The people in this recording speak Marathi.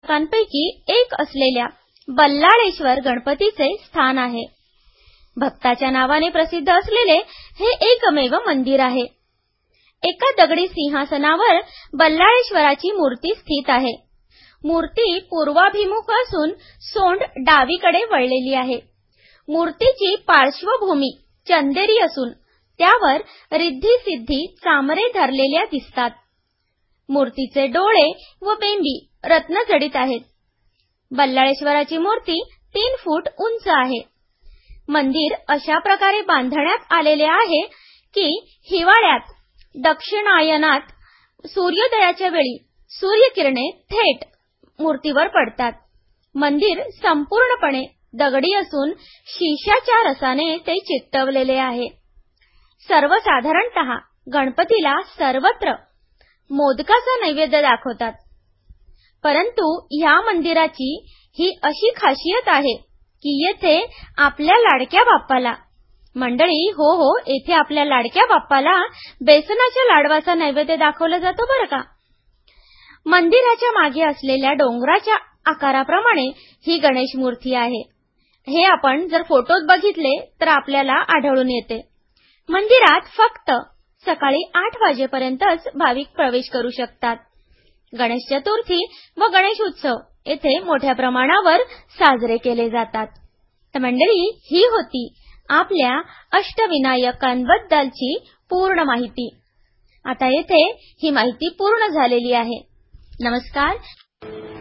देवस्थानकांपैकी एक असलेल्या बल्लाळेश्वर गणपतीचे स्थान आहे. भक्ताच्या नावाने प्रसिद्ध असलेले हे एकमेव मंदिर आहे. एका दगडी सिंहासनावर बल्लाळेश्वराची मूर्ती स्थित आहे. मूर्ती पूर्वाभिमुख असून सोंड डावीकडे वळलेली आहे. मूर्तीची पार्श्वभूमी चंदेरी असून त्यावर रिद्धी सिद्धी चामरे धरलेल्या दिसतात. मूर्तीचे डोळे व बेंबी रत्नजडित आहेत. बल्लाळेश्वराची मूर्ती 3 फूट उंच आहे. मंदिर अशा प्रकारे बांधण्यात आलेले आहे की हिवाळ्यात दक्षिणायनात सूर्योदयाच्या वेळी सूर्यकिरणे थेट मूर्तीवर पडतात. मंदिर संपूर्णपणे दगडी असून शिशाच्या रसाने ते चिकटवलेले आहे. सर्वसाधारणतः गणपतीला सर्वत्र मोदकाचा नैवेद्य दाखवतात. परंतु ह्या मंदिराची ही अशी खासियत आहे की येथे आपल्या लाडक्या बाप्पाला मंडळी हो येथे आपल्या लाडक्या बाप्पाला बेसनाच्या लाडवाचा नैवेद्य दाखवला जातो बरं का. मंदिराच्या मागे असलेल्या डोंगराच्या आकाराप्रमाणे ही गणेश मूर्ती आहे. हे आपण जर फोटोत बघितले तर आपल्याला आढळून येते. मंदिरात फक्त सकाळी 8 वाजेपर्यंतच भाविक प्रवेश करू शकतात. गणेश चतुर्थी व गणेश उत्सव येथे मोठ्या प्रमाणावर साजरे केले जातात. तर मंडळी ही होती आपल्या अष्टविनायकांबद्दलची पूर्ण माहिती. आता येथे ही माहिती पूर्ण झालेली आहे. नमस्कार.